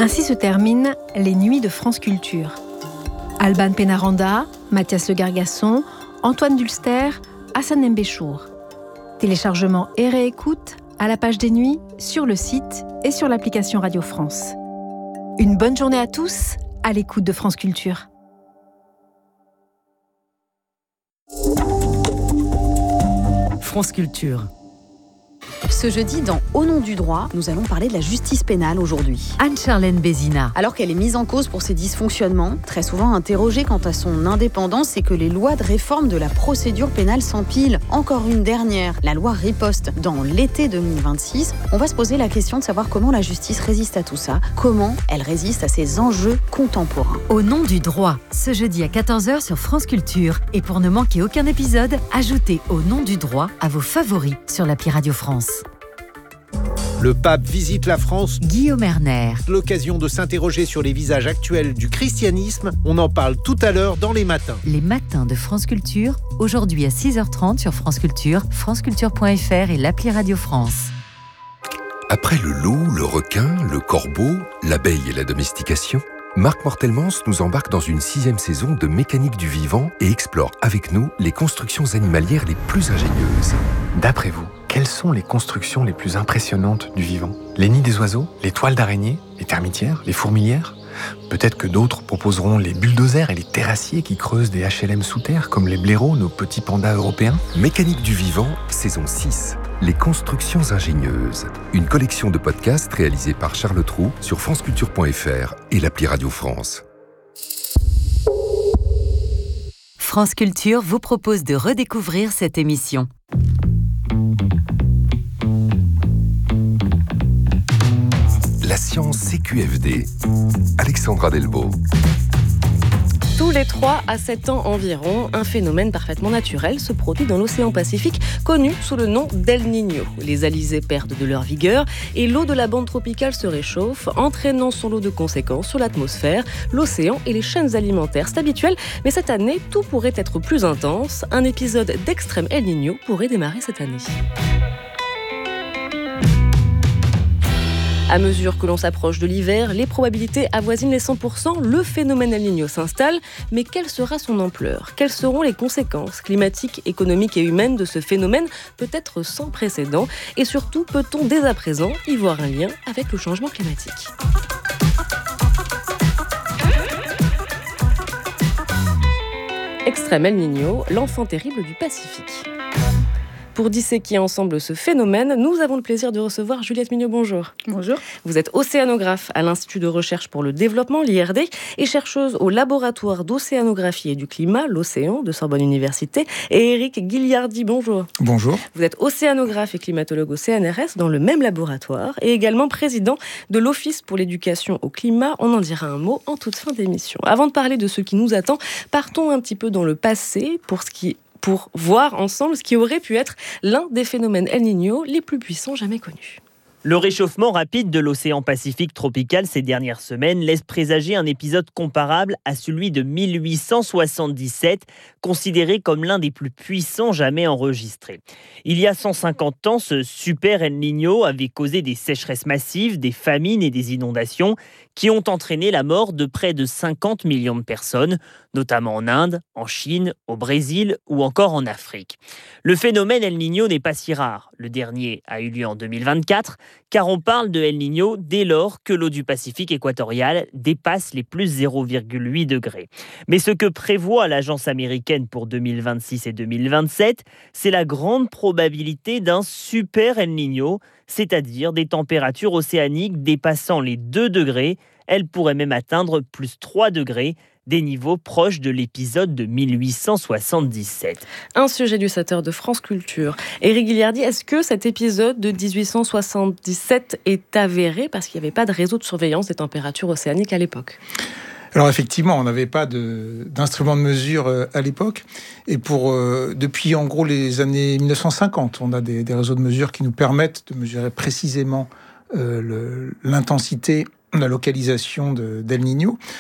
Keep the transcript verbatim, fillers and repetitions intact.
Ainsi se terminent les nuits de France Culture. Alban Pénaranda, Mathias Le Gargasson, Antoine Dulster, Hassan Mbéchour. Téléchargement et réécoute à la page des nuits, sur le site et sur l'application Radio France. Une bonne journée à tous, à l'écoute de France Culture. France Culture. Ce jeudi, dans Au nom du droit, nous allons parler de la justice pénale aujourd'hui. Anne-Charlène Bézina. Alors qu'elle est mise en cause pour ses dysfonctionnements, très souvent interrogée quant à son indépendance et que les lois de réforme de la procédure pénale s'empilent. Encore une dernière, la loi Riposte. Dans l'été deux mille vingt-six, on va se poser la question de savoir comment la justice résiste à tout ça, comment elle résiste à ces enjeux contemporains. Au nom du droit, ce jeudi à quatorze heures sur France Culture. Et pour ne manquer aucun épisode, ajoutez Au nom du droit à vos favoris sur l'appli Radio France. Le pape visite la France. Guillaume Erner. L'occasion de s'interroger sur les visages actuels du christianisme. On en parle tout à l'heure dans Les Matins. Les Matins de France Culture, aujourd'hui à six heures trente sur France Culture, franceculture point f r et l'appli Radio France. Après le loup, le requin, le corbeau, l'abeille et la domestication, Marc Mortelmans nous embarque dans une sixième saison de Mécanique du vivant et explore avec nous les constructions animalières les plus ingénieuses. D'après vous, quelles sont les constructions les plus impressionnantes du vivant ? Les nids des oiseaux, les toiles d'araignées, les termitières, les fourmilières ? Peut-être que d'autres proposeront les bulldozers et les terrassiers qui creusent des H L M sous terre, comme les blaireaux, nos petits pandas européens. Mécanique du vivant, saison six. Les constructions ingénieuses. Une collection de podcasts réalisés par Charles Trou sur franceculture point f r et l'appli Radio France. France Culture vous propose de redécouvrir cette émission. La science C Q F D. Alexandra Delbo. Tous les trois à sept ans environ, un phénomène parfaitement naturel se produit dans l'océan Pacifique, connu sous le nom d'El Niño. Les alizés perdent de leur vigueur et l'eau de la bande tropicale se réchauffe, entraînant son lot de conséquences sur l'atmosphère, l'océan et les chaînes alimentaires. C'est habituel, mais cette année, tout pourrait être plus intense. Un épisode d'Extrême El Niño pourrait démarrer cette année. À mesure que l'on s'approche de l'hiver, les probabilités avoisinent les cent pour cent, le phénomène El Niño s'installe. Mais quelle sera son ampleur ? Quelles seront les conséquences climatiques, économiques et humaines de ce phénomène, peut-être sans précédent ? Et surtout, peut-on dès à présent y voir un lien avec le changement climatique ? Extrême El Niño, l'enfant terrible du Pacifique. Pour disséquer ensemble ce phénomène, nous avons le plaisir de recevoir Juliette Mignot. Bonjour. Bonjour. Vous êtes océanographe à l'Institut de recherche pour le développement, l'I R D, et chercheuse au laboratoire d'océanographie et du climat, l'Océan, de Sorbonne Université. Et Éric Guilliardi, bonjour. Bonjour. Vous êtes océanographe et climatologue au C N R S dans le même laboratoire et également président de l'Office pour l'éducation au climat. On en dira un mot en toute fin d'émission. Avant de parler de ce qui nous attend, partons un petit peu dans le passé pour ce qui pour voir ensemble ce qui aurait pu être l'un des phénomènes El Niño les plus puissants jamais connus. Le réchauffement rapide de l'océan Pacifique tropical ces dernières semaines laisse présager un épisode comparable à celui de mille huit cent soixante-dix-sept, considéré comme l'un des plus puissants jamais enregistrés. Il y a cent cinquante ans, ce super El Niño avait causé des sécheresses massives, des famines et des inondations qui ont entraîné la mort de près de cinquante millions de personnes, notamment en Inde, en Chine, au Brésil ou encore en Afrique. Le phénomène El Niño n'est pas si rare. Le dernier a eu lieu en deux mille vingt-quatre, car on parle de El Niño dès lors que l'eau du Pacifique équatorial dépasse les plus zéro virgule huit degrés. Mais ce que prévoit l'agence américaine pour deux mille vingt-six et deux mille vingt-sept, c'est la grande probabilité d'un super El Niño, c'est-à-dire des températures océaniques dépassant les deux degrés. Elles pourraient même atteindre plus trois degrés, des niveaux proches de l'épisode de mille huit cent soixante-dix-sept. Un sujet du sept heures de France Culture. Éric Guilliardi, est-ce que cet épisode de dix-huit cent soixante-dix-sept est avéré parce qu'il n'y avait pas de réseau de surveillance des températures océaniques à l'époque ? Alors effectivement, on n'avait pas de, d'instrument de mesure euh, à l'époque. Et pour euh, depuis en gros les années mille neuf cent cinquante, on a des, des réseaux de mesure qui nous permettent de mesurer précisément euh, le, l'intensité, la localisation de, d'El Niño.